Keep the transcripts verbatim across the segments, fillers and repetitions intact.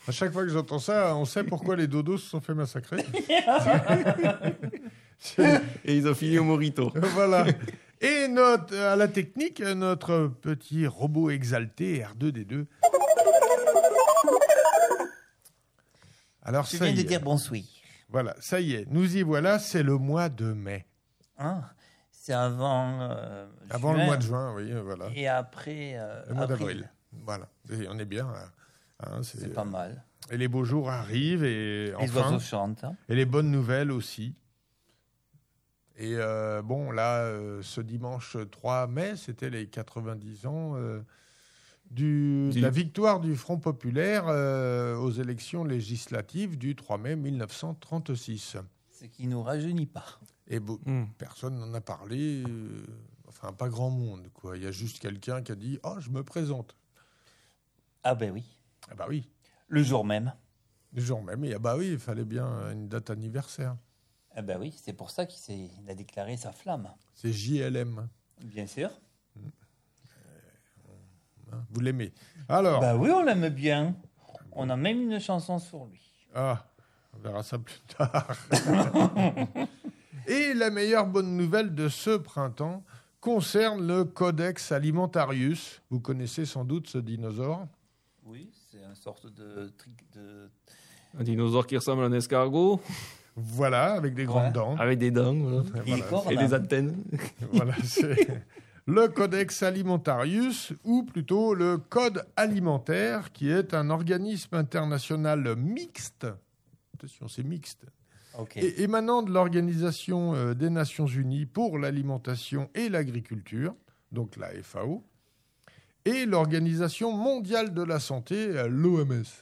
À chaque fois que j'entends ça, on sait pourquoi les dodos se sont fait massacrer. Et ils ont fini au Morito. Voilà. Et notre, à la technique, notre petit robot exalté R deux D deux. Alors, Je ça viens y de est. dire bonsoir. Voilà, ça y est. Nous y voilà, c'est le mois de mai. Hein, c'est avant euh, Avant juin le mois de juin, oui, voilà. et après euh, Le mois avril. d'avril. Voilà. Et on est bien. Hein, c'est... C'est pas mal. Et les beaux jours arrivent et Les enfin, oiseaux chantent. Hein. et les bonnes nouvelles aussi. Et euh, bon, là, euh, ce dimanche trois mai, c'était les quatre-vingt-dix ans euh, du, de la victoire du Front populaire euh, aux élections législatives du trois mai mille neuf cent trente-six. Ce qui nous rajeunit pas. Et bo- Mm. personne n'en a parlé, euh, enfin pas grand monde, quoi. Il y a juste quelqu'un qui a dit « Oh, je me présente Ah ben oui. ». Ah bah oui, Le jour même. le jour même, et ah bah oui, il fallait bien une date anniversaire. Ah ben oui, c'est pour ça qu'il s'est, il a déclaré sa flamme. C'est J L M, Bien sûr. hein. Vous l'aimez. Alors, Bah oui, on l'aime bien. On a même une chanson sur lui. ah, on verra ça plus tard. Et la meilleure bonne nouvelle de ce printemps concerne le Codex Alimentarius. Vous connaissez sans doute ce dinosaure. Oui, c'est une sorte de truc de... Un dinosaure qui ressemble à un escargot, Voilà, avec des grandes Ouais. dents. avec des dents voilà. Et Voilà. cornes. et des antennes. Voilà, c'est le Codex Alimentarius, ou plutôt le Code alimentaire, qui est un organisme international mixte. Attention, c'est mixte. Ok. Et émanant de l'Organisation euh, des Nations Unies pour l'alimentation et l'agriculture, donc la F A O, et l'Organisation mondiale de la santé, euh, l'O M S.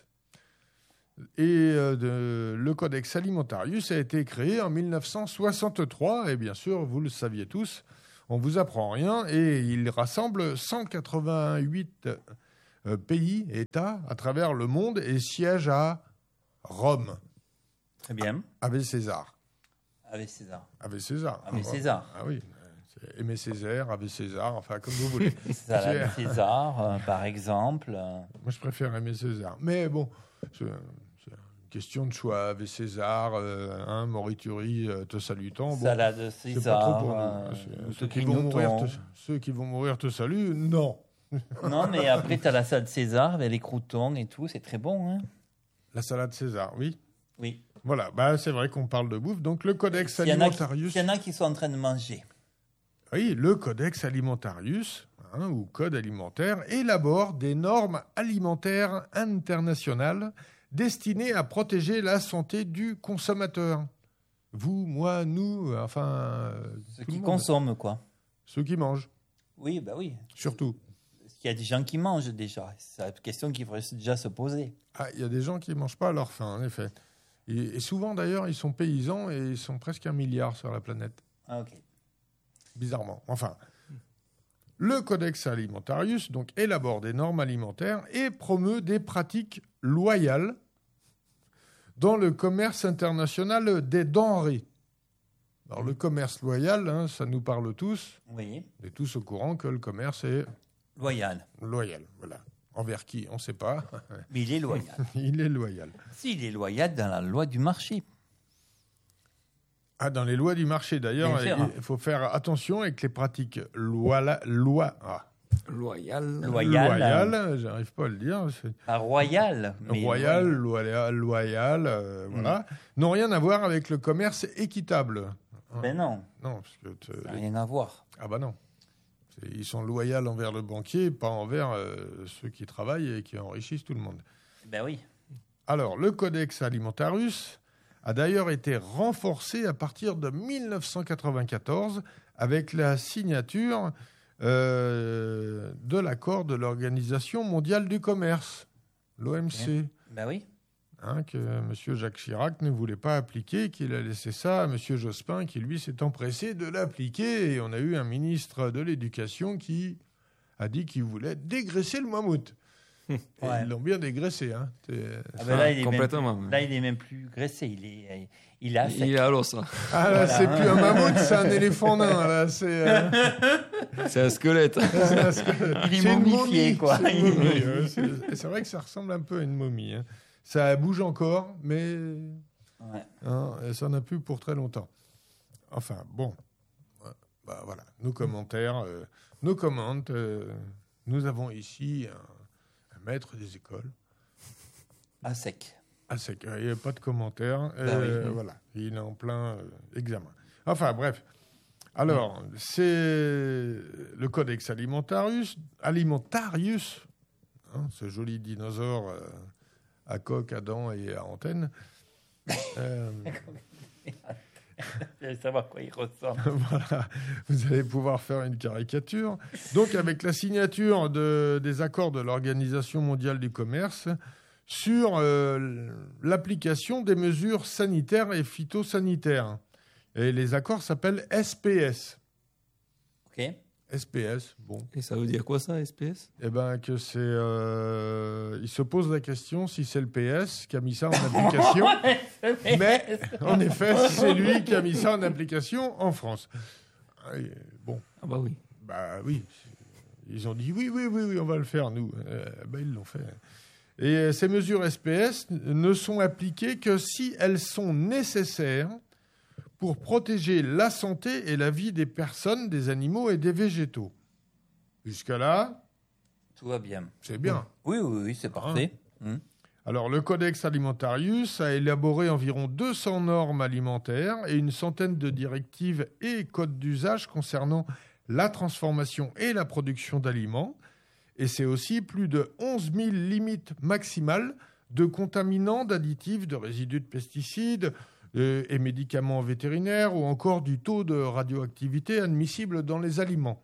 Et euh, de- le Codex Alimentarius a été créé en mille neuf cent soixante-trois, et bien sûr, vous le saviez tous, on vous apprend rien, et il rassemble cent quatre-vingt-huit euh, pays, États, à travers le monde, et siège à Rome. Très bien. Ave César. Avec César. Ave César. Ave Ah, César. Ah oui. C'est Aimé Césaire, Ave César, enfin comme vous voulez. Salade C'est- César, euh, par exemple. euh. Moi, je préfère Aimé Césaire. Mais bon, c'est c'est une question de choix. Ave César, euh, hein, Morituri, euh, te salutant. Bon, Salade c'est pas César. trop pour nous. euh, C'est- ou ceux, te qui vont mourir grignoton. te, ceux qui vont mourir te saluent, non. Non, mais après, tu as la salade César avec les croutons et tout. C'est très bon. Hein. La salade César, oui. Oui. Voilà, bah, c'est vrai qu'on parle de bouffe. Donc le Codex S'il y, en a qui, Alimentarius. s'il y en a qui sont en train de manger. Oui, le Codex Alimentarius, hein, ou Code alimentaire, élabore des normes alimentaires internationales destinées à protéger la santé du consommateur. Vous, moi, nous, enfin... euh, Ceux tout qui le monde. consomment, quoi. Ceux qui mangent, Oui, bah oui. surtout. Il y a des gens qui mangent déjà. C'est une question qu'il faudrait déjà se poser. Ah, il y a des gens qui ne mangent pas à leur faim, en effet. Et, et souvent, d'ailleurs, ils sont paysans et ils sont presque un milliard sur la planète. Ah, ok. Bizarrement. Enfin, le Codex Alimentarius donc, élabore des normes alimentaires et promeut des pratiques loyales dans le commerce international des denrées. Alors, le commerce loyal, hein, ça nous parle tous. Oui. On est tous au courant que le commerce est Loyal. loyal. Voilà. Envers qui, on ne sait pas. Mais il est loyal. Il est loyal. S'il est loyal dans la loi du marché. Ah, dans les lois du marché, d'ailleurs, Bien sûr. il faut faire attention avec les pratiques loi, loi, ah, Loyal. Loyal. loyales, j'arrive pas à le dire. c'est- Pas royal. Mais Royal, loyal. loyal, loyal, euh, voilà, n'ont rien à voir avec le commerce équitable. Ben non, Non, parce que te- ça n'a rien à voir. ah bah non, C'est- ils sont loyaux envers le banquier, pas envers euh, ceux qui travaillent et qui enrichissent tout le monde. Ben oui. Alors, le Codex Alimentarius a d'ailleurs été renforcé à partir de mille neuf cent quatre-vingt-quatorze avec la signature euh, de l'accord de l'Organisation mondiale du commerce, l'O M C. Ben oui. Hein, que M. Jacques Chirac ne voulait pas appliquer, qu'il a laissé ça à M. Jospin, qui lui s'est empressé de l'appliquer. Et on a eu un ministre de l'Éducation qui a dit qu'il voulait dégraisser le mammouth. Et Ouais. ils l'ont bien dégraissé. Hein. C'est- Ah ben là, il est complètement, Même, ouais. là, il est même plus graissé. Il est, il est à sec. Il est à l'os, là. Ah là, Voilà. c'est plus un mammouth, c'est un éléphant nain. Là, c'est euh, C'est un squelette. c'est Il est c'est une momifié, momie, quoi. C'est une momie, ouais, c'est- c'est vrai que ça ressemble un peu à une momie. Hein. Ça bouge encore, mais Ouais. hein, et ça n'a plus pour très longtemps. Enfin, bon. Bah, voilà, nos commentaires, euh, nos commentes. euh, nous avons ici un, un maître des écoles. À sec. Ah, c'est qu'il n'y a pas de commentaires. Bah euh, oui. Voilà, il est en plein euh, examen. Enfin, bref. Alors, c'est le Codex Alimentarius, Alimentarius, hein, ce joli dinosaure euh, à coque, à dents et à antenne. Euh, Je veux savoir à quoi il ressemble. voilà, vous allez pouvoir faire une caricature. Donc, avec la signature de, des accords de l'Organisation mondiale du commerce sur euh, l'application des mesures sanitaires et phytosanitaires. Et les accords s'appellent S P S. Ok. S P S, bon. Et ça veut dire quoi ça, S P S? Eh ben que c'est... euh, il se pose la question si c'est le P S qui a mis ça en application. Mais, en effet, c'est lui qui a mis ça en application en France. Et bon, Ah bah oui. bah oui. Ils ont dit oui, oui, oui, oui, on va le faire, nous. Euh, ben, ils l'ont fait. Et euh, ces mesures S P S ne sont appliquées que si elles sont nécessaires pour protéger la santé et la vie des personnes, des animaux et des végétaux. Jusque-là, Tout va bien. c'est bien. Oui, oui, oui, c'est parfait. Hum. Alors, le Codex Alimentarius a élaboré environ deux cents normes alimentaires et une centaine de directives et codes d'usage concernant la transformation et la production d'aliments. Et c'est aussi plus de onze mille limites maximales de contaminants, d'additifs, de résidus de pesticides euh, et médicaments vétérinaires ou encore du taux de radioactivité admissible dans les aliments.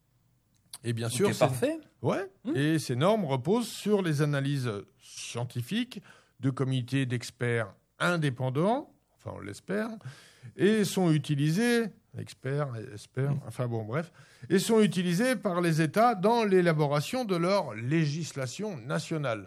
Et bien sûr, Ok, c'est- parfait. Ouais. Mmh. Et ces normes reposent sur les analyses scientifiques de comités d'experts indépendants, enfin on l'espère, et sont utilisées, experts, experts, enfin bon bref, et sont utilisées par les États dans l'élaboration de leur législation nationale.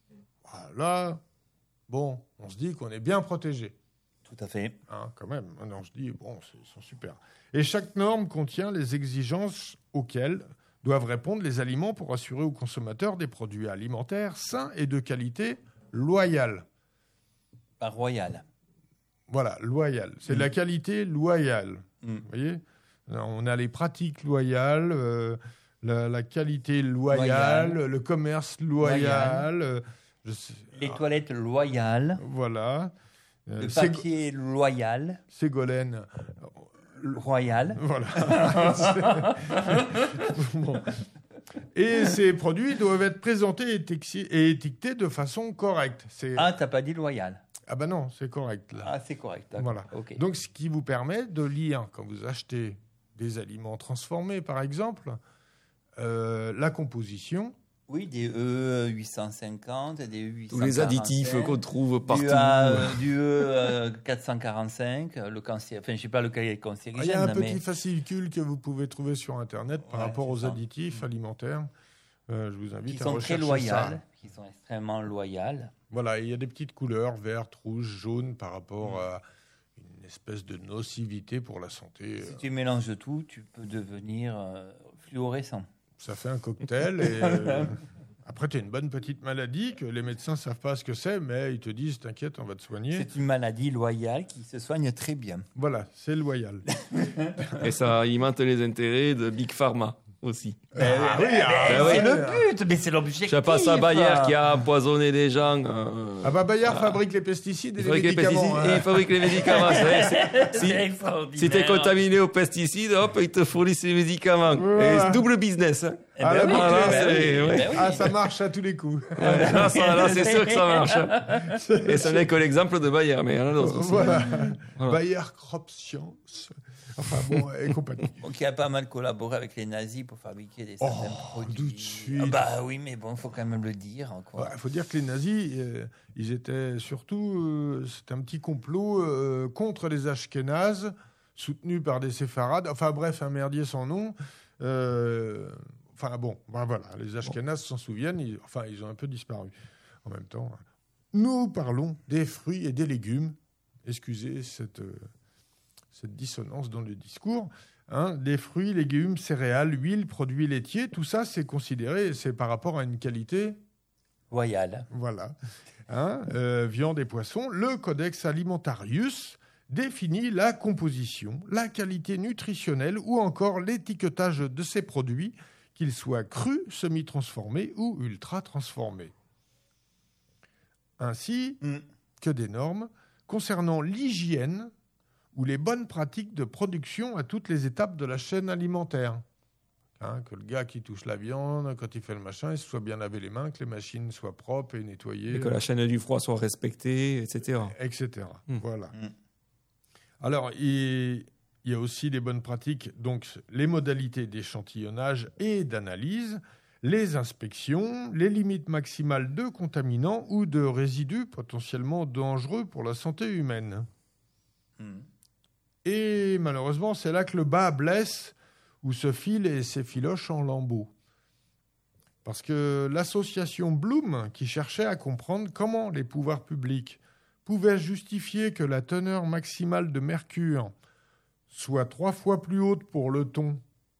Voilà. Bon, on se dit qu'on est bien protégé. Tout à fait. Hein, quand même. Non, je dis, bon, c'est- ils sont super. Et chaque norme contient les exigences auxquelles doivent répondre les aliments pour assurer aux consommateurs des produits alimentaires sains et de qualité loyale. Pas royal. Voilà, loyale. C'est de la qualité loyale. Mm. Vous voyez ? Alors, on a les pratiques loyales, euh, la, la qualité loyale, Loyale. le commerce loyal. euh, je sais- Les ah, toilettes loyales. voilà. Euh, Le Ségol- papier loyal. Ségolène. Royal. Voilà. C'est- bon. Et ces produits doivent être présentés et étiquetés- et étiquetés de façon correcte. C'est... Ah, t'as pas dit loyal. Ah ben non, c'est correct là. Ah, c'est correct. d'accord. Voilà. Ok. Donc ce qui vous permet de lire, quand vous achetez des aliments transformés par exemple, euh, la composition. Oui, des E huit cent cinquante, des E huit cent Tous les quarante-cinq, additifs qu'on trouve Du, partout. A, du E euh, quatre cent quarante-cinq, le cancer. Enfin, je sais pas lequel est Il y a un cancérigène, petit mais fascicule que vous pouvez trouver sur Internet par Ouais, rapport c'est aux ça. additifs alimentaires. Euh, je vous qui invite à sont très rechercher loyales, ça. qui sont extrêmement loyales. Voilà, il y a des petites couleurs, verte, rouge, jaune, par rapport à une espèce de nocivité pour la santé. Si tu mélanges tout, tu peux devenir euh, fluorescent. Ça fait un cocktail et euh, après, tu as une bonne petite maladie que les médecins ne savent pas ce que c'est, mais ils te disent, t'inquiète, on va te soigner. C'est une maladie loyale qui se soigne très bien. Voilà, c'est loyal. Et ça alimente les intérêts de Big Pharma aussi. Ah oui, ah, Eh, ouais. c'est le but, mais c'est l'objectif. Je sais pas, ça Bayer qui a empoisonné des gens. euh, Ah bah Bayer fabrique les pesticides et il les fabrique les médicaments. pesticides et hein. il fabrique les médicaments. c'est vrai, c'est- C'est si extraordinaire. si t'es contaminé aux pesticides, hop, ils te fournissent les médicaments. Voilà. Et c'est double business. hein. Eh Ah, ben la oui, boucle, ben là, oui, c'est- ben ouais. oui. Ah, ça marche à tous les coups. Ouais, là, ça- là, c'est sûr que ça marche. Et ce n'est que l'exemple de Bayer, mais il y en a d'autres aussi. Voilà. Voilà. Bayer Crop Science. Enfin bon, et compagnie. Donc, il a pas mal collaboré avec les nazis pour fabriquer des certains Oh, produits. tout de suite. Ah bah oui, mais bon, il faut quand même le dire. Il Quoi. faut dire que les nazis, euh, ils étaient surtout, euh, c'était un petit complot euh, contre les Ashkénazes, soutenus par des séfarades. Enfin bref, un merdier sans nom. Euh, enfin bon, ben voilà, les Ashkénazes s'en souviennent. Ils, enfin, ils ont un peu disparu en même temps. Nous parlons des fruits et des légumes. Excusez cette, euh, cette dissonance dans le discours. Hein, des fruits, légumes, céréales, huiles, produits laitiers, tout ça, c'est considéré, c'est par rapport à une qualité. Loyal. Voilà. hein, euh, viande et poissons, le Codex Alimentarius définit la composition, la qualité nutritionnelle ou encore l'étiquetage de ces produits, qu'ils soient crus, semi-transformés ou ultra-transformés. Ainsi mm. que des normes concernant l'hygiène ou les bonnes pratiques de production à toutes les étapes de la chaîne alimentaire. Hein, que le gars qui touche la viande, quand il fait le machin, il se soit bien lavé les mains, que les machines soient propres et nettoyées. Et que la chaîne du froid soit respectée, et cetera. Et cetera. Mm. Voilà. Mm. Alors, il, il y a aussi les bonnes pratiques, donc les modalités d'échantillonnage et d'analyse, les inspections, les limites maximales de contaminants ou de résidus potentiellement dangereux pour la santé humaine. Mm. Et malheureusement, c'est là que le bas blesse, où se filent et s'effilochent en lambeaux. Parce que l'association Bloom, qui cherchait à comprendre comment les pouvoirs publics pouvaient justifier que la teneur maximale de mercure soit trois fois plus haute pour le thon,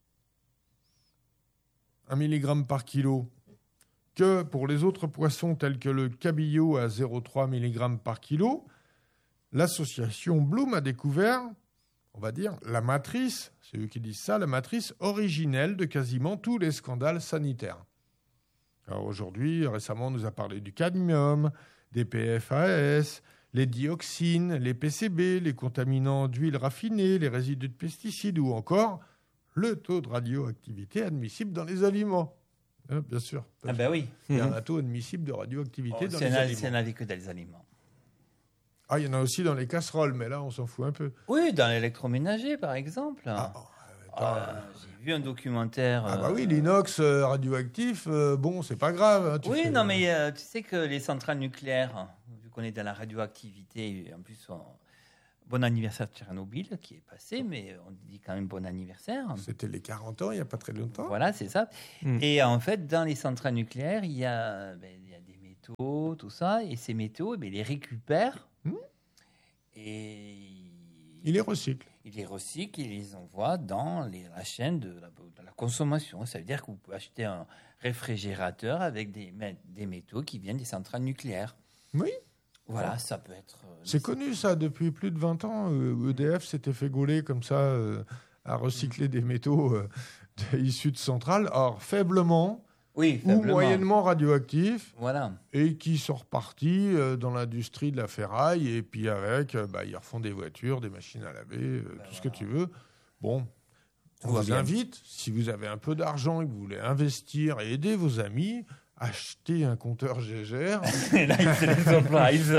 un milligramme par kilo, que pour les autres poissons tels que le cabillaud à zéro virgule trois milligrammes par kilo, l'association Bloom a découvert, on va dire, la matrice, c'est eux qui disent ça, la matrice originelle de quasiment tous les scandales sanitaires. Alors aujourd'hui, récemment, on nous a parlé du cadmium, des P F A S, les dioxines, les P C B, les contaminants d'huile raffinée, les résidus de pesticides ou encore le taux de radioactivité admissible dans les aliments. Hein, bien sûr. Ah ben oui. Il y a un taux admissible de radioactivité oh, dans les les a, aliments. C'est n'avait que dans les aliments. Ah, il y en a aussi dans les casseroles, mais là, on s'en fout un peu. Oui, dans l'électroménager, par exemple. Ah, oh, ah, j'ai vu un documentaire... Ah bah oui, l'inox euh, radioactif, euh, bon, c'est pas grave. Hein, tu oui, fais... non, mais euh, tu sais que les centrales nucléaires, vu qu'on est dans la radioactivité, en plus, on... bon anniversaire de Tchernobyl qui est passé, mais on dit quand même bon anniversaire. C'était les quarante ans, il n'y a pas très longtemps. Voilà, c'est ça. Mm. Et en fait, dans les centrales nucléaires, il y a, ben, il y a des métaux, tout ça, et ces métaux, ben, ils les récupèrent mm. et ils les recyclent. Ils les recyclent et les envoient dans les, la chaîne de la, de la consommation. Ça veut dire que vous pouvez acheter un réfrigérateur avec des, des métaux qui viennent des centrales nucléaires. Oui. Voilà, ouais. Ça peut être... Euh, c'est connu, ça, depuis plus de vingt ans. E D F s'était fait gauler comme ça euh, à recycler mmh. des métaux euh, de, issus de centrales, or faiblement, oui, ou moyennement radioactifs, voilà. Et qui sont repartis euh, dans l'industrie de la ferraille, et puis avec, euh, bah, ils refont des voitures, des machines à laver, euh, bah, tout voilà. ce que tu veux. Bon, on vous bien. invite, si vous avez un peu d'argent et que vous voulez investir et aider vos amis... Acheter un compteur G G R. Là, il fait les surprises.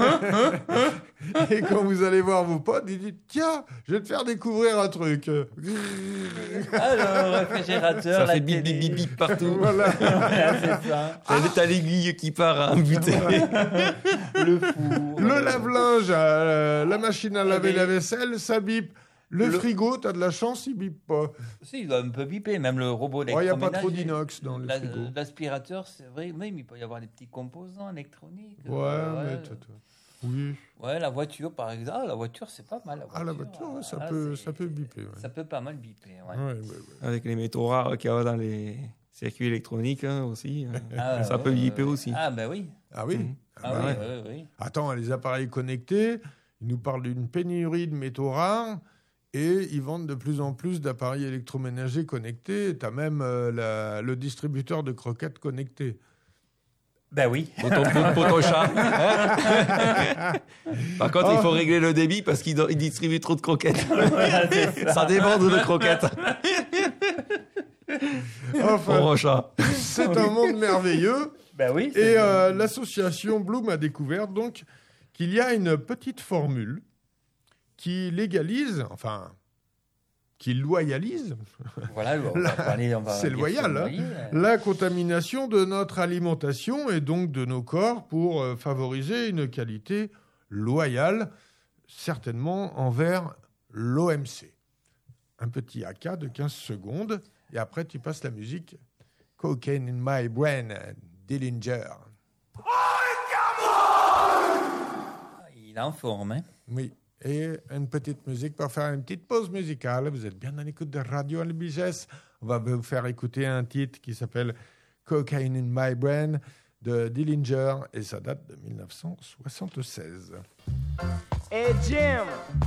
Et quand vous allez voir vos potes, ils disent tiens, je vais te faire découvrir un truc. Alors, réfrigérateur, ça la fait bip bip bip bip partout. Voilà. Voilà, c'est ça. Ah. T'as l'aiguille qui part à buter. Le four. Le lave-linge, euh, la machine à laver la vaisselle, ça bip. Le, le frigo, t'as de la chance, il bip pas. Si, il doit un peu biper, même le robot d'électroménager. Il n'y a pas trop d'inox dans le la, frigo. L'aspirateur, c'est vrai, même il peut y avoir des petits composants électroniques. Ouais, euh, mais toi, toi. Oui. Ouais, la voiture, par exemple. Ah, la voiture, c'est pas mal. La voiture, ah, la voiture, ouais, ça, ah, peut, ça peut biper. Ouais. Ça peut pas mal biper, ouais. Ouais, ouais, ouais. Avec les métaux rares qu'il y a dans les circuits électroniques hein, aussi. Ah, ça ouais, peut biper ouais. aussi. Ah, ben oui. Ah oui mmh. Ah, ah, bah, oui, ouais. oui, oui. Attends, les appareils connectés, ils nous parlent d'une pénurie de métaux rares. Et ils vendent de plus en plus d'appareils électroménagers connectés. Tu as même euh, la, le distributeur de croquettes connecté. Ben oui. Pour ton, pour, pour ton chat. Par contre, oh. il faut régler le débit parce qu'il il distribue trop de croquettes. ça. ça déborde de croquettes. Enfin, pour un chat. C'est un monde merveilleux. Ben oui. Et euh, l'association Bloom a découvert donc qu'il y a une petite formule qui légalise, enfin, qui loyalise, voilà, on va parler, on va c'est loyal, hein, loyer, euh... la contamination de notre alimentation et donc de nos corps pour euh, favoriser une qualité loyale, certainement envers l'O M C. Un petit A K de quinze secondes, et après tu passes la musique « Cocaine in my brain », Dillinger. Il est en forme, hein. Oui. Et une petite musique pour faire une petite pause musicale. Vous êtes bien à l'écoute de Radio Albiges. On va vous faire écouter un titre qui s'appelle Cocaine in My Brain de Dillinger et ça date de mille neuf cent soixante-seize. Hey Jim,